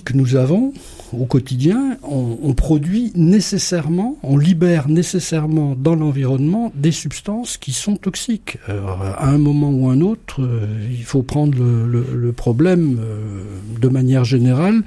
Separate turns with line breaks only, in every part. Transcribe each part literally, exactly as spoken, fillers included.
que nous avons au quotidien, on, on produit nécessairement, on libère nécessairement dans l'environnement des substances qui sont toxiques. Alors, à un moment ou un autre, euh, il faut prendre le, le, le problème euh, de manière générale.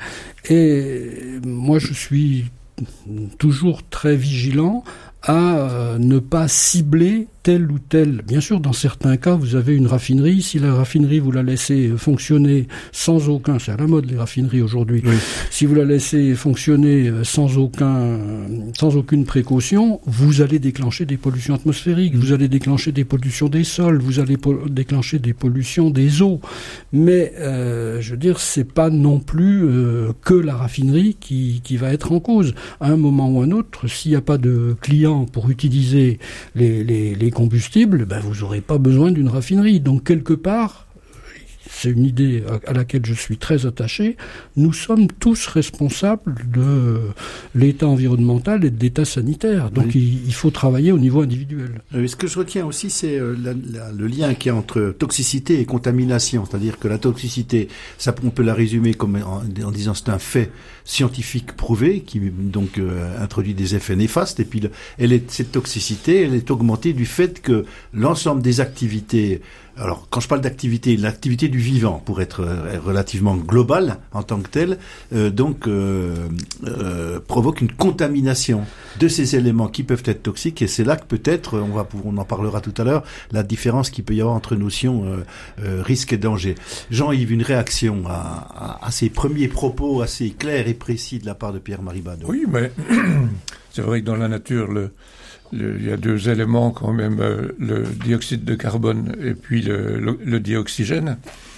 Et moi, je suis toujours très vigilant à euh, ne pas cibler tel ou tel. Bien sûr, dans certains cas, vous avez une raffinerie. Si la raffinerie, vous la laissez fonctionner sans aucun... C'est à la mode, les raffineries, aujourd'hui. Oui. Si vous la laissez fonctionner sans aucun, sans aucune précaution, vous allez déclencher des pollutions atmosphériques, vous allez déclencher des pollutions des sols, vous allez po- déclencher des pollutions des eaux. Mais, euh, je veux dire, c'est pas non plus euh, que la raffinerie qui, qui va être en cause. À un moment ou un autre, s'il n'y a pas de clients pour utiliser les, les, les combustibles, ben vous n'aurez pas besoin d'une raffinerie. Donc quelque part, c'est une idée à laquelle je suis très attaché, nous sommes tous responsables de l'état environnemental et de l'état sanitaire. Donc oui. il, il faut travailler au niveau individuel.
Euh, ce que je retiens aussi, c'est euh, la, la, le lien qu'il y a entre toxicité et contamination. C'est-à-dire que la toxicité, ça, on peut la résumer comme en, en disant c'est un fait scientifique prouvé qui donc euh, introduit des effets néfastes. Et puis le, elle est, cette toxicité, elle est augmentée du fait que l'ensemble des activités. Alors, quand je parle d'activité, l'activité du vivant, pour être euh, relativement globale en tant que telle, euh, donc euh, euh, provoque une contamination de ces éléments qui peuvent être toxiques. Et c'est là que peut-être, on va, on en parlera tout à l'heure, la différence qu'il peut y avoir entre notions euh, euh, risque et danger. Jean-Yves, une réaction à, à, à ces premiers propos assez clairs et précis de la part de Pierre-Marie Badeau.
Oui, mais c'est vrai que dans la nature, le Le, il y a deux éléments quand même, euh, le dioxyde de carbone et puis le, le, le dioxygène,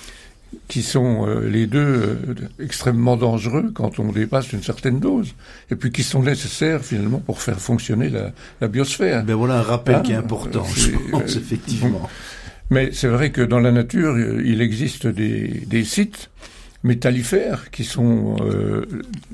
qui sont euh, les deux euh, extrêmement dangereux quand on dépasse une certaine dose, et puis qui sont nécessaires finalement pour faire fonctionner la, la biosphère.
Ben voilà un rappel ah, qui est important, euh, je pense, euh, effectivement.
Bon. Mais c'est vrai que dans la nature, il existe des, des sites métallifères qui sont euh,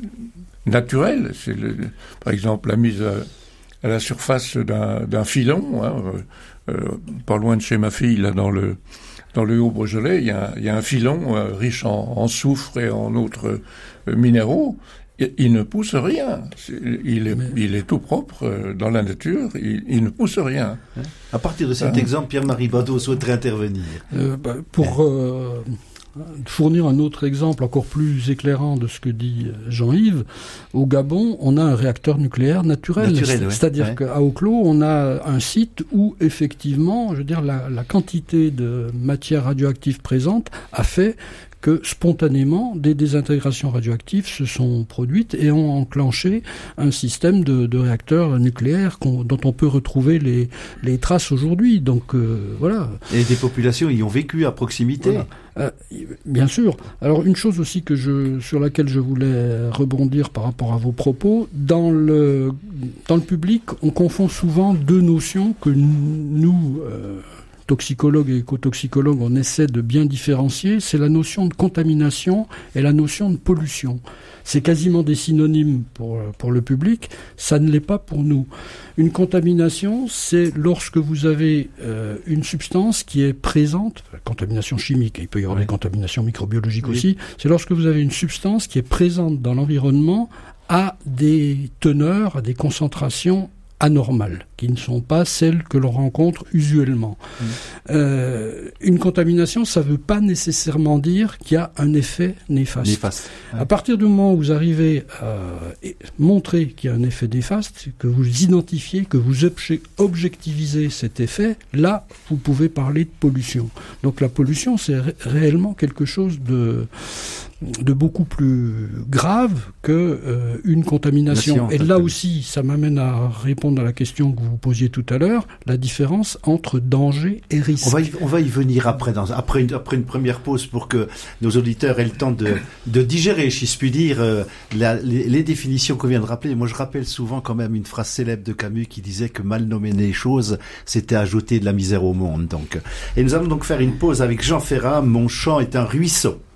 naturels. C'est le, par exemple la mise à à la surface d'un, d'un filon, hein, euh, pas loin de chez ma fille, là, dans le, dans le Haut-Beaujolais, il y a, il y a un filon euh, riche en, en soufre et en autres euh, minéraux. Il, il ne pousse rien. C'est, il, est, Mais... il est tout propre euh, dans la nature. Il, il ne pousse rien.
À partir de cet hein? exemple, Pierre-Marie Badeau souhaiterait intervenir.
Euh, bah, pour... Euh... fournir un autre exemple encore plus éclairant de ce que dit Jean-Yves, au Gabon, on a un réacteur nucléaire naturel.
naturel
c'est, c'est-à-dire ouais. qu'à Auclos, on a un site où, effectivement, je veux dire, la, la quantité de matière radioactive présente a fait que spontanément, des désintégrations radioactives se sont produites et ont enclenché un système de, de réacteurs nucléaires dont on peut retrouver les, les traces aujourd'hui. Donc euh, voilà.
Et des populations y ont vécu à proximité.
Voilà. Euh, bien sûr. Alors une chose aussi que je, sur laquelle je voulais rebondir par rapport à vos propos, dans le, dans le public, on confond souvent deux notions que nous... Euh, toxicologues et écotoxicologues, on essaie de bien différencier, c'est la notion de contamination et la notion de pollution. C'est quasiment des synonymes pour, pour le public, ça ne l'est pas pour nous. Une contamination, c'est lorsque vous avez euh, une substance qui est présente, contamination chimique, il peut y avoir oui. des contaminations microbiologiques oui. aussi, c'est lorsque vous avez une substance qui est présente dans l'environnement à des teneurs, à des concentrations anormales, qui ne sont pas celles que l'on rencontre usuellement. Mmh. Euh, une contamination, ça ne veut pas nécessairement dire qu'il y a un effet néfaste.
néfaste ouais.
À partir du moment où vous arrivez à montrer qu'il y a un effet néfaste, que vous identifiez, que vous objectivisez cet effet, là, vous pouvez parler de pollution. Donc la pollution, c'est ré- réellement quelque chose de... de beaucoup plus grave que euh, une contamination. Et là aussi, ça m'amène à répondre à la question que vous posiez tout à l'heure, la différence entre danger et risque.
On va y, on va y venir après, dans, après, une, après une première pause pour que nos auditeurs aient le temps de, de digérer, si je puis dire, euh, la, les, les définitions qu'on vient de rappeler. Moi, je rappelle souvent quand même une phrase célèbre de Camus qui disait que mal nommer les choses, c'était ajouter de la misère au monde. Donc. Et nous allons donc faire une pause avec Jean Ferrat, Mon champ est un ruisseau.